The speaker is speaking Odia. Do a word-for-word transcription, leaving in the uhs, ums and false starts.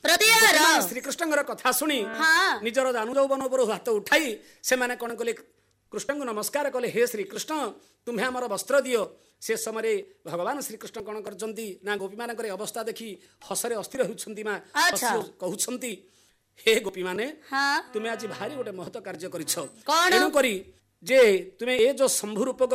ଶ୍ରୀକୃଷ୍ଣଙ୍କର କଥା ଶୁଣି ନିଜର ଦାନୁ ଯୌବନ ଉପରୁ ହାତ ଉଠାଇ ସେମାନେ କଣ କଲେ କୃଷ୍ଣଙ୍କୁ ନମସ୍କାର କଲେ। ହେ ଶ୍ରୀକୃଷ୍ଣ ତୁମ୍ଭେ ଆମର ବସ୍ତ୍ର ଦିଅ। ସେ ସମୟରେ ଭଗବାନ ଶ୍ରୀକୃଷ୍ଣ କଣ କରିଛନ୍ତି ନା ଗୋପୀମାନଙ୍କର ଅବସ୍ଥା ଦେଖି ହସରେ ଅସ୍ଥିର ହେଉଛନ୍ତି। ମା କହୁଛନ୍ତି ହେ ଗୋପୀ ମାନେ ତୁମେ ଆଜି ଭାରି ଗୋଟେ ମହତ କାର୍ଯ୍ୟ କରିଛ। ତେଣୁ କରି ଯେ ତୁମେ ଏ ଯୋଉ ଶମ୍ଭୁ ରୂପକ